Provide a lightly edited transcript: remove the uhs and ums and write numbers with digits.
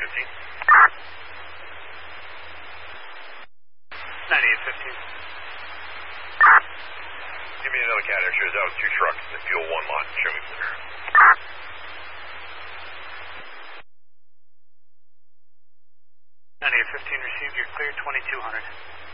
9815. Give me another cat air. Shows out with 2 trucks in the fuel 1 lot. Show me clear. 9815 received. You're clear. 2200.